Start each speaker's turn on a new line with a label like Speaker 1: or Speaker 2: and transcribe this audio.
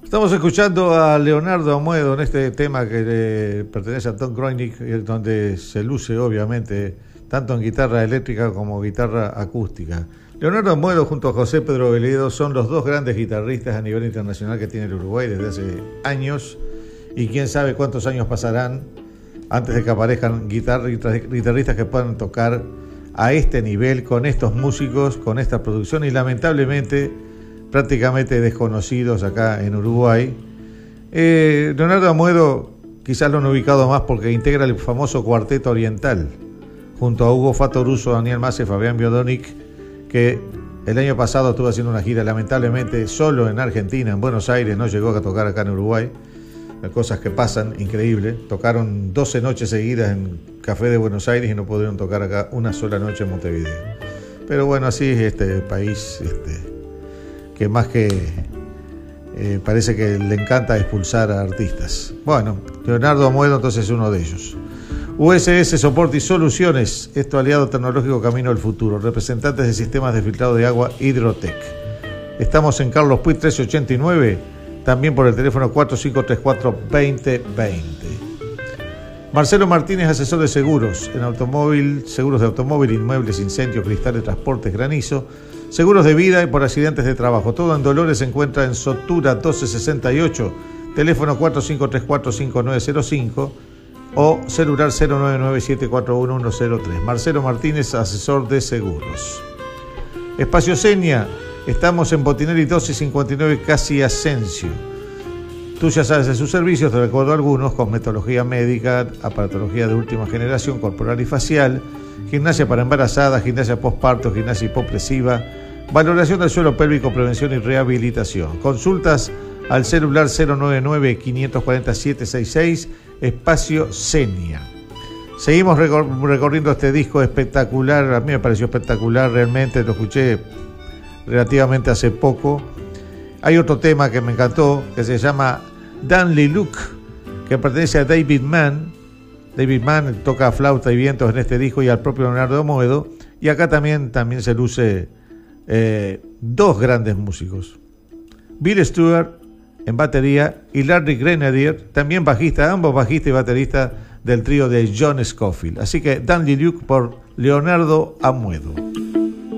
Speaker 1: Estamos escuchando a Leonardo Amoedo en este tema que le pertenece a Tom Groening, donde se luce obviamente tanto en guitarra eléctrica como guitarra acústica. Leonardo Amoedo junto a José Pedro Veledo son los dos grandes guitarristas a nivel internacional que tiene el Uruguay desde hace años, y quién sabe cuántos años pasarán antes de que aparezcan guitarristas que puedan tocar a este nivel, con estos músicos, con esta producción, y lamentablemente prácticamente desconocidos acá en Uruguay. Leonardo Amoedo quizás lo han ubicado más porque integra el famoso Cuarteto Oriental junto a Hugo Fatoruso, Daniel Massa y Fabián Biodonic, que el año pasado estuvo haciendo una gira lamentablemente solo en Argentina, en Buenos Aires, no llegó a tocar acá en Uruguay. Cosas que pasan, increíble. Tocaron 12 noches seguidas en Café de Buenos Aires y no pudieron tocar acá una sola noche en Montevideo. Pero bueno, así es este país, que más que parece que le encanta expulsar a artistas. Bueno, Leonardo Amoedo entonces es uno de ellos. USS Soporte y Soluciones, esto aliado tecnológico camino al futuro, representantes de sistemas de filtrado de agua Hidrotec. Estamos en Carlos Puig 1389, también por el teléfono 4534-2020. Marcelo Martínez, asesor de seguros en automóvil, seguros de automóvil, inmuebles, incendios, cristales, transportes, granizo, seguros de vida y por accidentes de trabajo. Todo en Dolores se encuentra en Sotura 1268, teléfono 4534-5905 o celular 099-741-103. Marcelo Martínez, asesor de seguros. Espacio Seña, estamos en Botinelli 1259, casi Asensio. Tú ya sabes de sus servicios, te recuerdo algunos: cosmetología médica, aparatología de última generación, corporal y facial, gimnasia para embarazadas, gimnasia postparto, gimnasia hipopresiva, valoración del suelo pélvico, prevención y rehabilitación. Consultas al celular 099-547-66, Espacio Senia. Seguimos recorriendo este disco espectacular. A mí me pareció espectacular, realmente lo escuché relativamente hace poco. Hay otro tema que me encantó, que se llama Danley Luke, que pertenece a David Mann. David Mann toca flauta y vientos en este disco, y al propio Leonardo Amoedo. Y acá también se luce dos grandes músicos: Bill Stewart en batería y Larry Grenadier, también bajista, ambos bajista y baterista del trío de John Scofield. Así que Danley Luke por Leonardo Amoedo.